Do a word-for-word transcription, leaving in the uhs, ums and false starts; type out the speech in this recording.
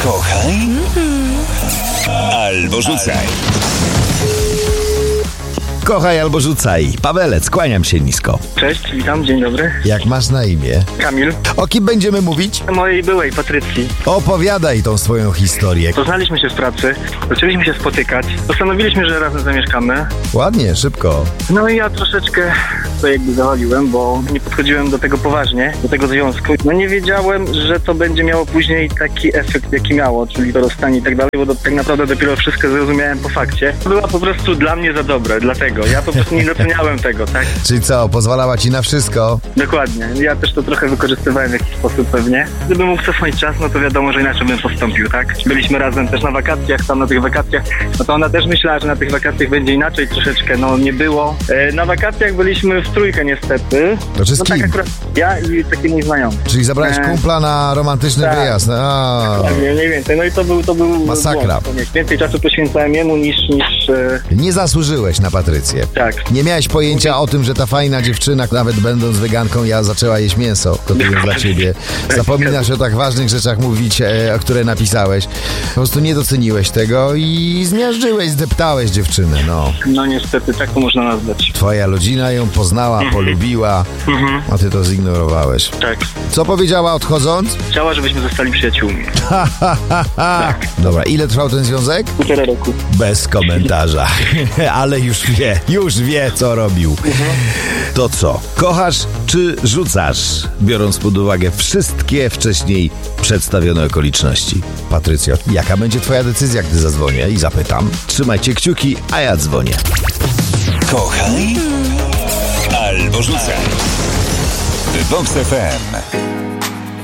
Kochaj albo rzucaj. Kochaj albo rzucaj. Pawelec, kłaniam się nisko. Cześć, witam, dzień dobry. Jak masz na imię? Kamil. O kim będziemy mówić? Mojej byłej, Patrycji. Opowiadaj tą swoją historię. Poznaliśmy się w pracy, zaczęliśmy się spotykać, postanowiliśmy, że razem zamieszkamy. Ładnie, szybko. No i ja troszeczkę to jakby zawaliłem, bo nie podchodziłem do tego poważnie, do tego związku. No nie wiedziałem, że to będzie miało później taki efekt, jaki miało, czyli to rozstanie i tak dalej, bo do, tak naprawdę dopiero wszystko zrozumiałem po fakcie. Była po prostu dla mnie za dobre, dlatego. Ja po prostu nie doceniałem tego, tak? Czyli co, pozwalała ci na wszystko? Dokładnie. Ja też to trochę wykorzystywałem w jakiś sposób pewnie. Gdybym mógł cofnąć czas, no to wiadomo, że inaczej bym postąpił, tak? Byliśmy razem też na wakacjach, tam na tych wakacjach, no to ona też myślała, że na tych wakacjach będzie inaczej troszeczkę, no nie było. E, na wakacjach byliśmy w trójkę niestety. To czy z no, kim? tak akurat ja i taki mój znajomy. Czyli zabrałeś E, kumpla na romantyczny tak. wyjazd. A, Nie, mniej więcej. No i to był, to był Masakra. błąd. Więcej czasu poświęcałem jemu niż... niż e, nie zasłużyłeś na Patrycję. tak. Nie miałeś pojęcia o tym, że ta fajna dziewczyna, nawet będąc weganką, ja zaczęła jeść mięso. To jest dla ciebie. Zapominasz o tak ważnych rzeczach mówić, e, o które napisałeś. Po prostu nie doceniłeś tego i zmiażdżyłeś, zdeptałeś dziewczynę, no. No niestety, tak to można nazwać. Twoja rodzina ją poznała, polubiła, Mhm. a ty to zignorowałeś. Tak. Co powiedziała odchodząc? Chciała, żebyśmy zostali przyjaciółmi. Ha, ha, ha, ha. Dobra, ile trwał ten związek? Półtora roku. Bez komentarza. Ale już wie, już wie, co robił. To co? Kochasz czy rzucasz? Biorąc pod uwagę wszystkie wcześniej przedstawione okoliczności. Patrycjo, jaka będzie twoja decyzja, gdy zadzwonię i zapytam? Trzymajcie kciuki, a ja dzwonię. Kochaj albo rzucaj. Vox F M.